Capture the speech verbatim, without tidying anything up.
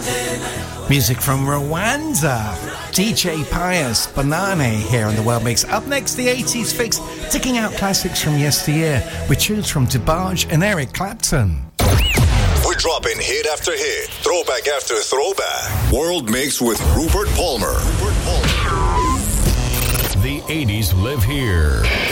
Music from Rwanda. D J Pius, Banane here on the World Mix. Up next, the eighties Fix, ticking out classics from yesteryear with tunes from DeBarge and Eric Clapton. We're dropping hit after hit, throwback after throwback. World Mix with Rupert Palmer. Rupert Palmer. The eighties live here.